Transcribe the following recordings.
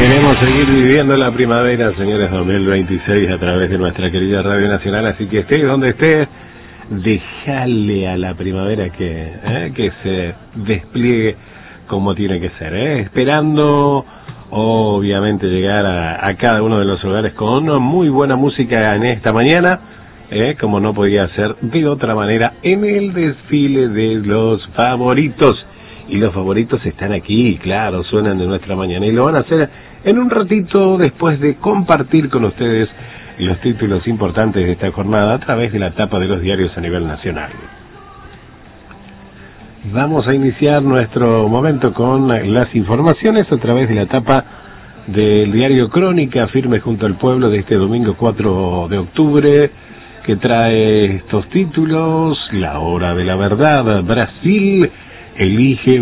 Queremos seguir viviendo la primavera, señores, 2026 a través de nuestra querida Radio Nacional, así que estés donde estés, dejale a la primavera que se despliegue como tiene que ser, esperando obviamente llegar a cada uno de los hogares con una muy buena música en esta mañana, como no podía ser de otra manera, en el desfile de los favoritos. Y los favoritos están aquí, claro, suenan de nuestra mañana, y lo van a hacer en un ratito después de compartir con ustedes los títulos importantes de esta jornada a través de la tapa de los diarios a nivel nacional. Vamos a iniciar nuestro momento con las informaciones a través de la tapa del diario Crónica, firme junto al pueblo, de este domingo 4 de octubre, que trae estos títulos: La hora de la verdad, Brasil elige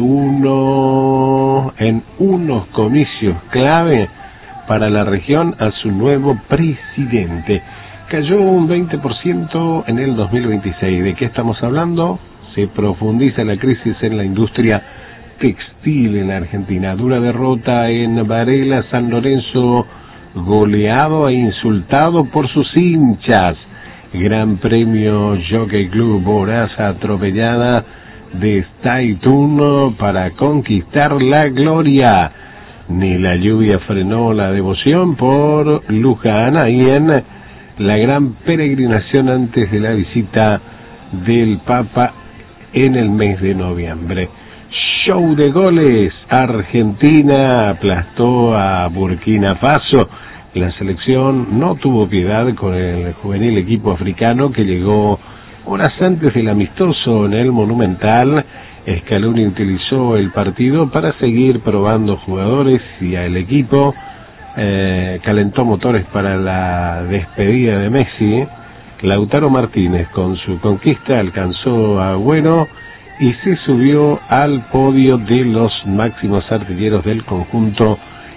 en unos comicios clave para la región a su nuevo presidente. Cayó un 20% en el 2026. ¿De qué estamos hablando? Se profundiza la crisis en la industria textil en Argentina. Dura derrota en Varela, San Lorenzo goleado e insultado por sus hinchas. Gran Premio Jockey Club, Boraza atropellada de Staitun para conquistar la gloria. Ni la lluvia frenó la devoción por Luján, ahí en la gran peregrinación antes de la visita del Papa en el mes de noviembre. Show de goles, Argentina aplastó a Burkina Faso. La selección no tuvo piedad con el juvenil equipo africano que llegó horas antes del amistoso en el Monumental. Scaloni utilizó el partido para seguir probando jugadores y al equipo calentó motores para la despedida de Messi. Lautaro Martínez, con su conquista, alcanzó a Agüero y se subió al podio de los máximos artilleros del conjunto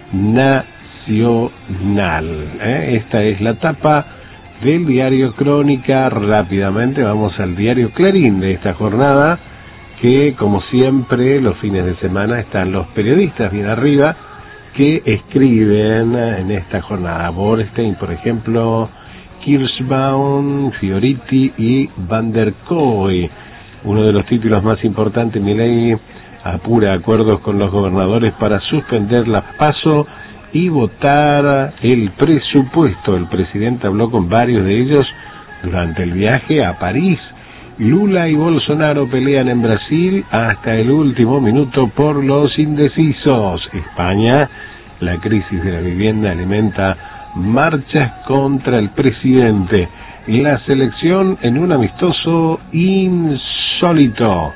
nacional. Esta es la tapa del diario Crónica. Rápidamente vamos al diario Clarín de esta jornada, que como siempre los fines de semana están los periodistas bien arriba que escriben en esta jornada. Borstein, por ejemplo, Kirschbaum, Fioriti y Van der Kooi. Uno de los títulos más importantes: Milei apura acuerdos con los gobernadores para suspender las PASO y votar el presupuesto. El presidente habló con varios de ellos durante el viaje a París. Lula y Bolsonaro pelean en Brasil hasta el último minuto por los indecisos. España, la crisis de la vivienda alimenta marchas contra el presidente. La selección en un amistoso insólito.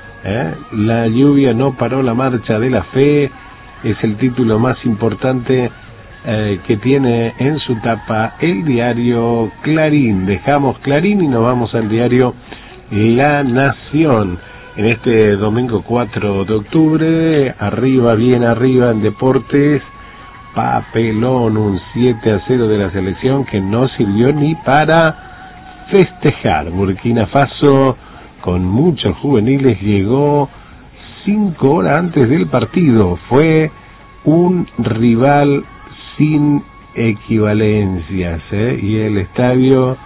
La lluvia no paró la marcha de la fe. Es el título más importante que tiene en su tapa el diario Clarín. Dejamos Clarín y nos vamos al diario La Nación. En este domingo 4 de octubre, arriba, bien arriba en deportes, papelón, un 7-0 de la selección que no sirvió ni para festejar. Burkina Faso, con muchos juveniles, llegó 5 horas antes del partido. Fue un rival sin equivalencias, y el estadio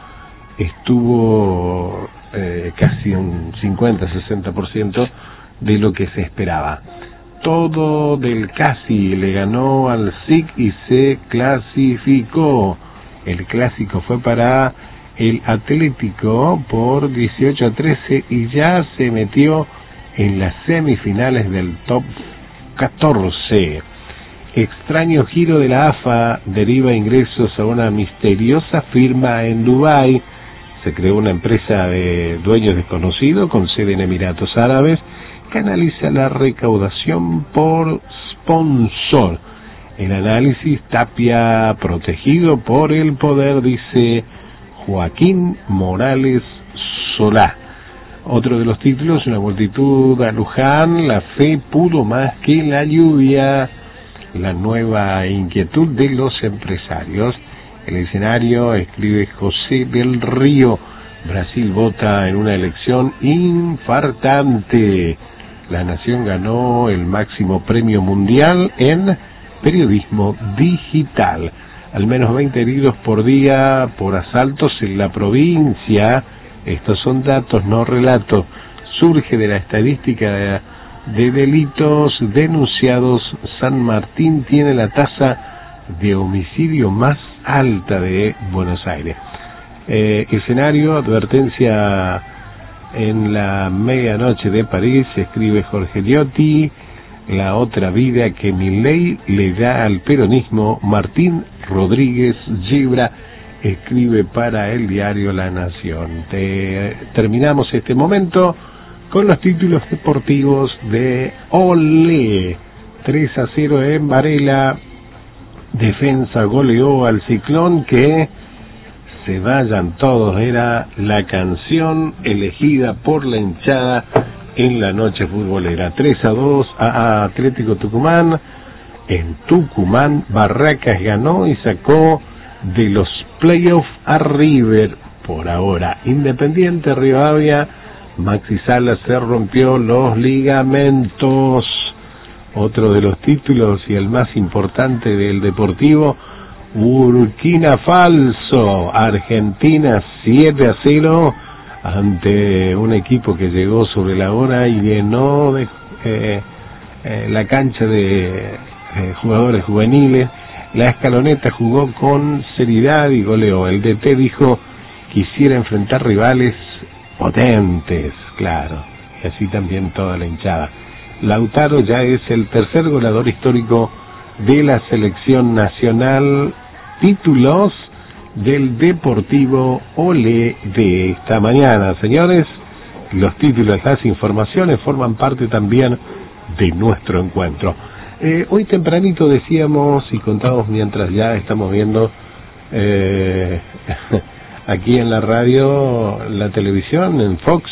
estuvo casi un 50-60% de lo que se esperaba. Todo del casi le ganó al SIC y se clasificó. El clásico fue para el Atlético por 18-13 y ya se metió en las semifinales del top 14. Extraño giro de la AFA deriva ingresos a una misteriosa firma en Dubái. Se creó una empresa de dueños desconocidos con sede en Emiratos Árabes que analiza la recaudación por sponsor. El análisis: Tapia protegido por el poder, dice Joaquín Morales Solá. Otro de los títulos: una multitud a Luján, la fe pudo más que la lluvia. La nueva inquietud de los empresarios. El escenario, escribe José del Río: Brasil vota en una elección infartante. La Nación ganó el máximo premio mundial en periodismo digital. Al menos 20 heridos por día por asaltos en la provincia. Estos son datos, no relatos. Surge de la estadística de delitos denunciados. San Martín tiene la tasa de homicidio más alta de Buenos Aires. Escenario, advertencia en la medianoche de París, escribe Jorge Liotti. La otra vida que Milei le da al peronismo, Martín Rodríguez Gibra escribe para el diario La Nación. Terminamos este momento con los títulos deportivos de Olé. 3-0 en Varela. Defensa goleó al Ciclón. Que se vayan todos era la canción elegida por la hinchada en la noche futbolera. 3-2 a Atlético Tucumán. En Tucumán, Barracas ganó y sacó de los playoffs a River por ahora. Independiente Rivadavia, Maxi Salas se rompió los ligamentos. Otro de los títulos y el más importante del Deportivo, Burkina Faso, Argentina 7-0 ante un equipo que llegó sobre la hora y llenó la cancha de jugadores juveniles. La escaloneta jugó con seriedad y goleó. El DT dijo quisiera enfrentar rivales potentes, claro, y así también toda la hinchada. Lautaro ya es el tercer goleador histórico de la selección nacional. Títulos del Deportivo Olé de esta mañana. Señores, los títulos, las informaciones forman parte también de nuestro encuentro. Hoy tempranito decíamos y contábamos mientras ya estamos viendo aquí en la radio, la televisión, en Fox,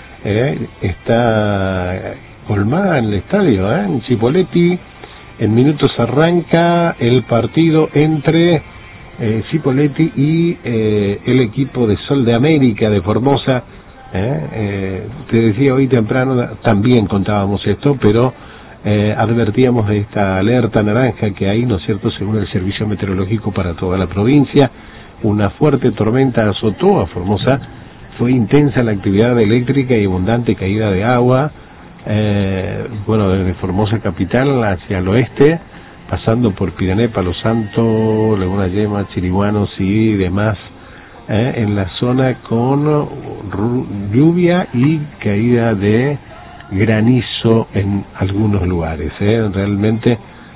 está colmada en el estadio, en Chipoleti. En minutos arranca el partido entre Chipoleti y el equipo de Sol de América de Formosa. Te decía hoy temprano, también contábamos esto, pero advertíamos de esta alerta naranja que hay, ¿no es cierto?, según el Servicio Meteorológico para toda la provincia. Una fuerte tormenta azotó a Formosa, fue intensa la actividad eléctrica y abundante caída de agua, desde Formosa capital hacia el oeste, pasando por Pirané, Palo Santo, Laguna Yema, Chiriguanos y demás, en la zona con lluvia y caída de granizo en algunos lugares. Realmente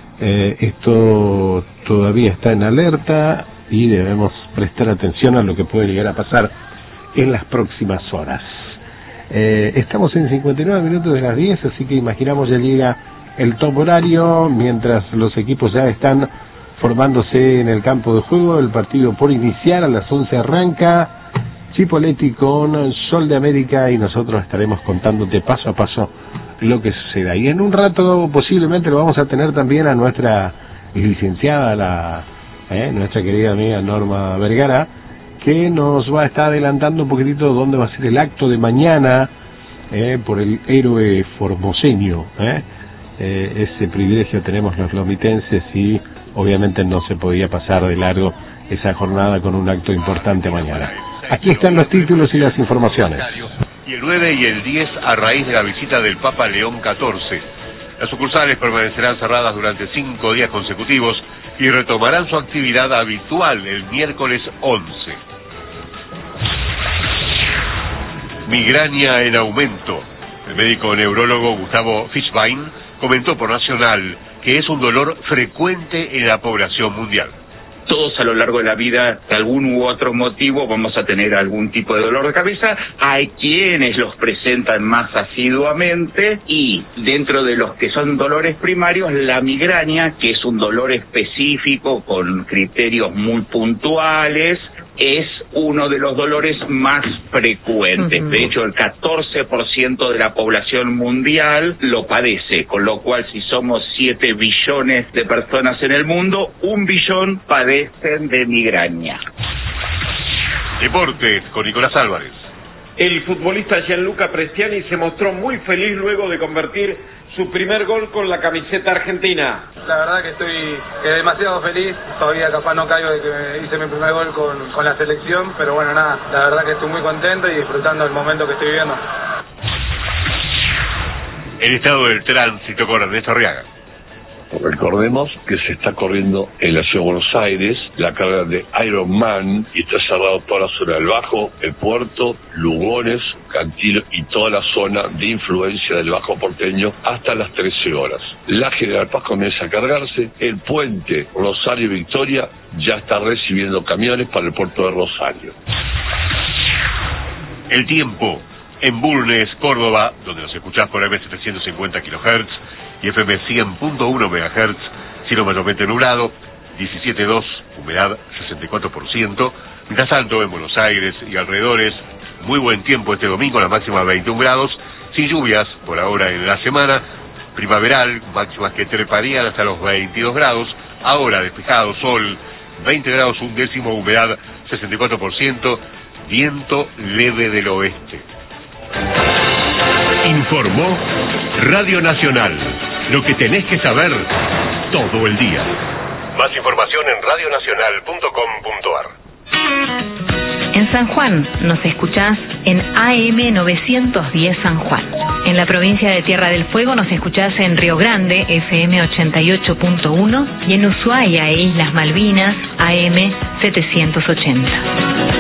esto todavía está en alerta y debemos prestar atención a lo que puede llegar a pasar en las próximas horas. Estamos en 59 minutos de las 10, así que imaginamos ya llega el top horario, mientras los equipos ya están formándose en el campo de juego. El partido por iniciar, a las 11 arranca Chipoleti con Sol de América y nosotros estaremos contándote paso a paso lo que suceda. Y en un rato posiblemente lo vamos a tener también a nuestra licenciada, nuestra querida amiga Norma Vergara, que nos va a estar adelantando un poquitito dónde va a ser el acto de mañana por el héroe formoseño. Ese privilegio tenemos los lomitenses y obviamente no se podía pasar de largo esa jornada con un acto importante mañana. Aquí están los títulos y las informaciones. Y el 9 y el 10 a raíz de la visita del Papa León XIV. Las sucursales permanecerán cerradas durante 5 días consecutivos y retomarán su actividad habitual el miércoles 11. Migraña en aumento. El médico neurólogo Gustavo Fischbein comentó por Nacional que es un dolor frecuente en la población mundial. Todos a lo largo de la vida, de algún u otro motivo, vamos a tener algún tipo de dolor de cabeza. Hay quienes los presentan más asiduamente y dentro de los que son dolores primarios, la migraña, que es un dolor específico con criterios muy puntuales, es uno de los dolores más frecuentes. De hecho, el 14% de la población mundial lo padece, con lo cual si somos 7 billones de personas en el mundo, 1 billón padecen de migraña. Deportes con Nicolás Álvarez. El futbolista Gianluca Prestiani se mostró muy feliz luego de convertir su primer gol con la camiseta argentina. La verdad que estoy demasiado feliz, todavía capaz no caigo de que hice mi primer gol con la selección, pero bueno, nada, la verdad que estoy muy contento y disfrutando del momento que estoy viviendo. El estado del tránsito con Ernesto Arriaga. Recordemos que se está corriendo en la ciudad de Buenos Aires la carrera de Ironman y está cerrado toda la zona del Bajo, el Puerto, Lugones, Cantilo y toda la zona de influencia del Bajo porteño hasta las 13 horas. La General Paz comienza a cargarse, el puente Rosario-Victoria ya está recibiendo camiones para el puerto de Rosario. El tiempo en Bulnes, Córdoba, donde nos escuchás por AM 750 kHz y FM 100.1 MHz, cielo mayormente nublado, 17.2, humedad 64%. Mientras tanto, en Buenos Aires y alrededores, muy buen tiempo este domingo, la máxima 21 grados, sin lluvias por ahora en la semana, primaveral, máximas que treparían hasta los 22 grados, ahora despejado, sol, 20 grados, un décimo, humedad 64%, viento leve del oeste. Informó Radio Nacional. Lo que tenés que saber todo el día. Más información en radionacional.com.ar. En San Juan nos escuchás en AM 910 San Juan. En la provincia de Tierra del Fuego nos escuchás en Río Grande, FM 88.1, y en Ushuaia e Islas Malvinas, AM 780.